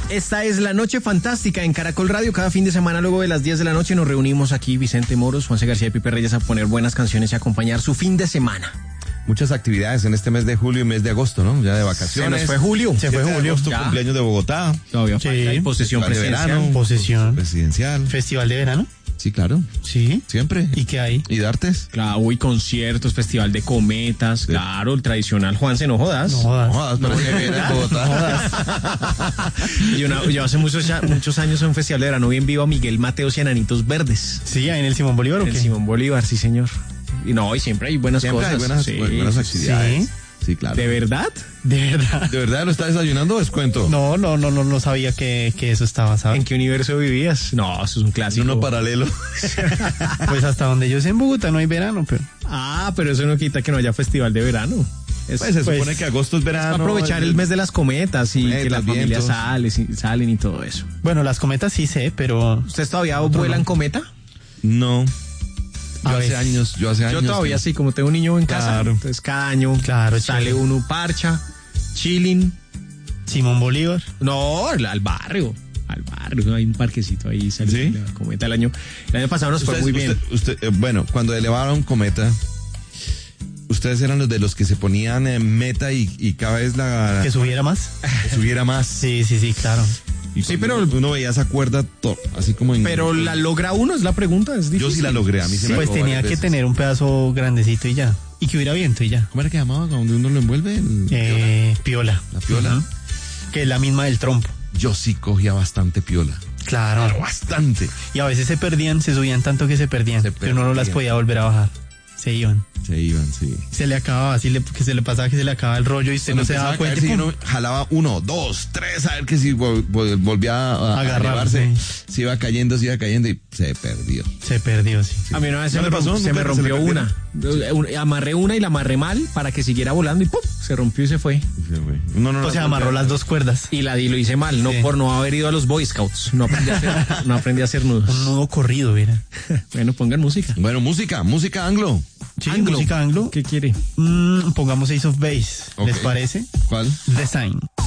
Esta es La Noche Fantástica en Caracol Radio. Cada fin de semana, luego de las 10 de la noche, nos reunimos aquí, Vicente Moros, Juanse García y Pipe Reyes, a poner buenas canciones y acompañar su fin de semana. Muchas actividades en este mes de julio y mes de agosto, ¿no? Ya de vacaciones. Se nos fue julio. Se fue julio. Agosto, Ya. cumpleaños de Bogotá. Todavía Sí. falta. Y posesión Festival de presidencial. verano. Posesión. Presidencial. Festival de verano. Sí, claro. Sí. Siempre. ¿Y qué hay? ¿Y de artes? Claro, uy, conciertos, festival de cometas, claro, el tradicional Juanse, no jodas. No jodas. No jodas, pero que viene en Bogotá. Yo hace muchos años en un festival de verano bien vivo a Miguel Mateos y Enanitos Verdes. Sí, ahí en el Simón Bolívar, ¿o En qué? Simón Bolívar, sí, señor. Y no, y siempre hay buenas Siempre cosas. hay buenas, Sí, buenas actividades. sí. Sí, claro. ¿De verdad? De verdad. ¿De verdad lo está desayunando o es cuento? No sabía que eso estaba, ¿En ¿sabes? qué universo vivías? No, eso es un Es clásico. uno paralelo. Pues hasta donde yo sé en Bogotá no hay verano, pero... Ah, pero eso no quita que no haya festival de verano. Es, Pues se supone que agosto es verano. para aprovechar el mes de las cometas y Cometas, que las familias vientos. salen y todo eso. Bueno, las cometas sí sé, pero... ¿Ustedes todavía vuelan cometa? No. A Yo hace veces. años. Yo todavía que- sí, como tengo un niño en casa, Claro. entonces cada año Claro, sale chévere. uno parcha, chilling. Simón Bolívar. No, al barrio. Al barrio, hay un parquecito ahí, sale ¿Sí? la cometa el año pasado nos fue muy bien. Bueno, cuando elevaron cometa, ustedes eran los de los que se ponían en meta y cada vez Que subiera más. que subiera más. Sí, claro. Y Sí, cuando pero- uno veía esa cuerda así como en... Pero la logra uno, es la pregunta, es difícil. Yo sí la logré, a mí se me Pues acabó tenía varias que veces. tener un pedazo grandecito y ya. Y que hubiera viento y ya. ¿Cómo era que llamaba? Donde uno lo envuelve. Piola. La piola. Ujú. Que es la misma del trompo. Yo sí cogía bastante piola. Claro. Bastante. Y a veces se perdían, se subían tanto que se perdían. Se Que uno no las perdían. podía volver a bajar. Se iban. Se iban, sí. Se le acababa, así que se le pasaba que se le acababa el rollo y usted no se daba cuenta. Si ¡pum! uno jalaba 1, 2, 3, a ver que si volvía a Agarrarse. elevarse, se iba cayendo y se perdió. Se perdió, sí. A mí una vez ¿No le pasó? se me ¿Nunca se le rompió perdió? una. Amarré una y la amarré mal para que siguiera volando y ¡pum! Se rompió y se fue. Uno no O la sea, amarró volvía- las dos cuerdas. Y lo hice mal, no Sí. por no haber ido a los Boy Scouts. No aprendí a hacer nudos. Un nudo corrido, mira. Bueno, pongan música. Bueno, música anglo. Sí, Anglo. música anglo. ¿Qué quiere? Pongamos Ace of Base. ¿Les Ok. parece? ¿Cuál? The Sign.